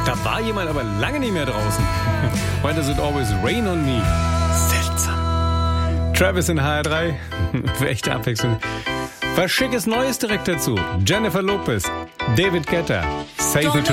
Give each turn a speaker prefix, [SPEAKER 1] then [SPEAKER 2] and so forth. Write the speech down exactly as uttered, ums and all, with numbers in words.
[SPEAKER 1] Da war jemand aber lange nicht mehr draußen. Why does it always rain on me? Seltsam. Travis in H R drei. Für echte Abwechslung. Was Schickes Neues direkt dazu. Jennifer Lopez, David Guetta, Save Me Tonight.